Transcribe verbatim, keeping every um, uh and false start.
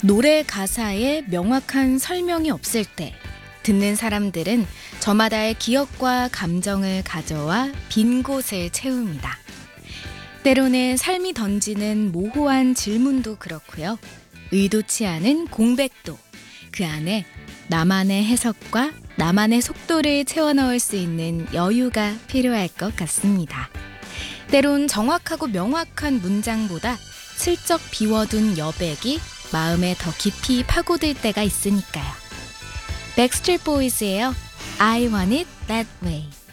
노래 가사에 명확한 설명이 없을 때 듣는 사람들은 저마다의 기억과 감정을 가져와 빈 곳을 채웁니다. 때로는 삶이 던지는 모호한 질문도 그렇고요. 의도치 않은 공백도 그 안에 나만의 해석과 나만의 속도를 채워 넣을 수 있는 여유가 필요할 것 같습니다. 때론 정확하고 명확한 문장보다 슬쩍 비워둔 여백이 마음에 더 깊이 파고들 때가 있으니까요. 백스트리트 보이즈예요. I want it that way.